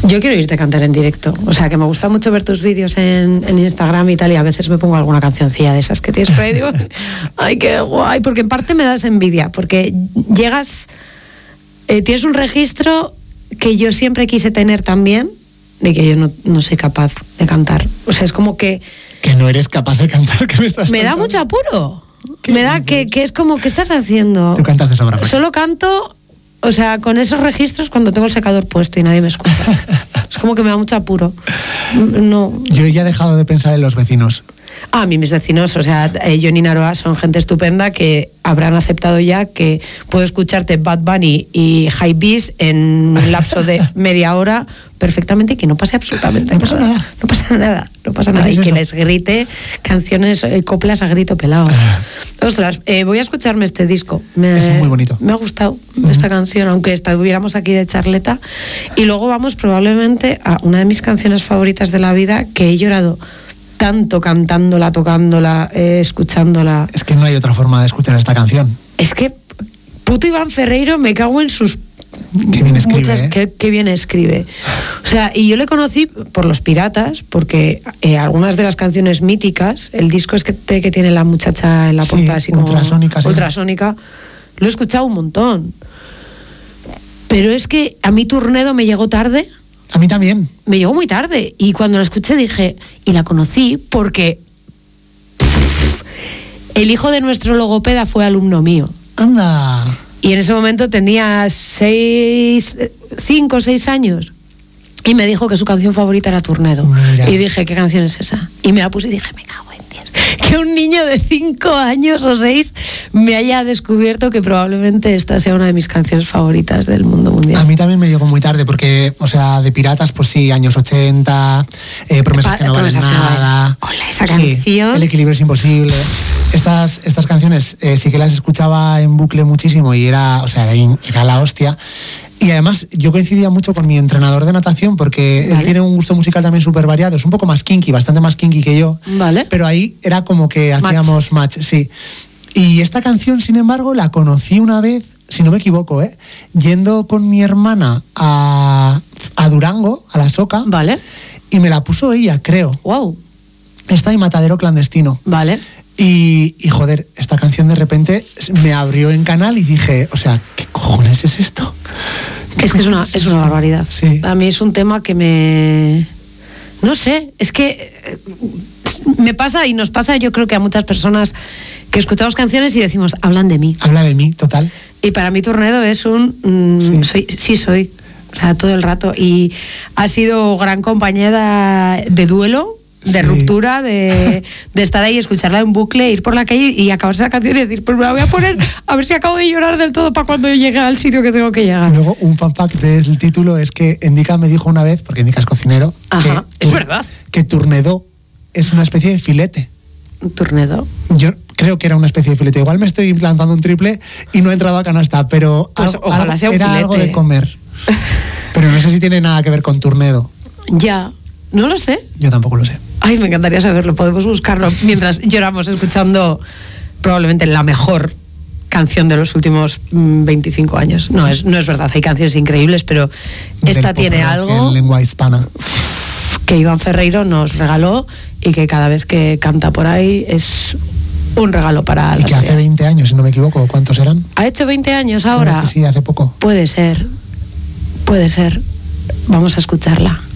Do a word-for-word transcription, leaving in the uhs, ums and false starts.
Yo quiero irte a cantar en directo. O sea, que me gusta mucho ver tus vídeos en, en Instagram y tal, y a veces me pongo alguna cancioncilla de esas que tienes por ahí y digo, ay, qué guay, porque en parte me das envidia, porque llegas, eh, tienes un registro que yo siempre quise tener también, de que yo no, no soy capaz de cantar. O sea, es como que... Que no eres capaz de cantar, que me estás Me contando? da mucho apuro. Me da que, que es como, ¿qué estás haciendo? Tú cantas de sobra. Pues. Solo canto, o sea, con esos registros cuando tengo el secador puesto y nadie me escucha. Es como que me da mucho apuro. No. Yo ya he dejado de pensar en los vecinos. Ah, a mí mis vecinos, o sea, eh, John y Naroa son gente estupenda que habrán aceptado ya que puedo escucharte Bad Bunny y High Beast en un lapso de media hora perfectamente y que no pase absolutamente no pasa nada. nada. No pasa nada, no pasa nada. Y que les grite canciones, eh, coplas a grito pelado. Ostras, eh, voy a escucharme este disco. Me, es muy bonito. Me ha gustado uh-huh. esta canción, aunque estuviéramos aquí de charleta. Y luego vamos probablemente a una de mis canciones favoritas de la vida, que he llorado tanto cantándola, tocándola, eh, escuchándola. Es que no hay otra forma de escuchar esta canción. Es que puto Iván Ferreiro, me cago en sus... Qué bien escribe, muchas, ¿eh? qué, qué bien escribe. O sea, y yo le conocí por Los Piratas, porque eh, algunas de las canciones míticas, el disco es que, te, que tiene la muchacha en la sí, portada así como... ultrasónica. Ultrasónica. Lo he escuchado un montón. Pero es que a mí Turnedo me llegó tarde. A mí también. Me llegó muy tarde. Y cuando la escuché dije... Y la conocí porque... Pff, el hijo de nuestro logopeda fue alumno mío. Anda. Y en ese momento tenía seis... Cinco o seis años. Y me dijo que su canción favorita era Turnedo. Mira. Y dije, ¿qué canción es esa? Y me la puse y dije, me cago en Dios. Que un niño de cinco años o seis me haya descubierto que probablemente esta sea una de mis canciones favoritas del mundo mundial. A mí también me llegó muy tarde porque, o sea, de Piratas, pues sí, años ochenta, eh, Promesas que no valen nada. Hola, esa sí, canción. El equilibrio es imposible. Estas, estas canciones eh, sí que las escuchaba en bucle muchísimo y era, o sea, era, era la hostia. Y además yo coincidía mucho con mi entrenador de natación porque vale. él tiene un gusto musical también súper variado, es un poco más kinky, bastante más kinky que yo, vale. pero ahí era como que hacíamos match. match, sí. Y esta canción, sin embargo, la conocí una vez, si no me equivoco, ¿eh? yendo con mi hermana a, a Durango, a La Soca, vale. y me la puso ella, creo. Wow. Esta y Matadero Clandestino. Vale. Y, y joder, esta canción de repente me abrió en canal y dije, o sea, ¿qué cojones es esto? Es que es una, es una barbaridad. Sí. A mí es un tema que me... No sé, es que me pasa y nos pasa, yo creo que a muchas personas que escuchamos canciones y decimos, hablan de mí. Habla de mí, total. Y para mí Turnedo es un... Mm, sí. Soy, sí soy, o sea, todo el rato. Y ha sido gran compañera de duelo, de sí. ruptura, de, de estar ahí, escucharla en bucle, ir por la calle y acabarse la canción y decir, pues me la voy a poner a ver si acabo de llorar del todo para cuando llegue al sitio que tengo que llegar. Luego, un fan fact del título es que Endika me dijo una vez, porque Endika es cocinero, Ajá, que, es verdad, que Turnedo es una especie de filete. ¿Turnedo? Yo creo que era una especie de filete. Igual me estoy implantando un triple y no he entrado a canasta, pero pues algo, ojalá sea un era filete. Algo de comer. Pero no sé si tiene nada que ver con Turnedo. Ya, no lo sé. Yo tampoco lo sé. Ay, me encantaría saberlo, podemos buscarlo mientras lloramos escuchando probablemente la mejor canción de los últimos veinticinco años. No es, no es verdad, hay canciones increíbles, pero esta tiene algo en lengua hispana que Iván Ferreiro nos regaló y que cada vez que canta por ahí es un regalo para y que hace veinte años, si no me equivoco, ¿cuántos eran? ¿Ha hecho veinte años ahora? Creo que sí, hace poco. Puede ser, puede ser. Vamos a escucharla.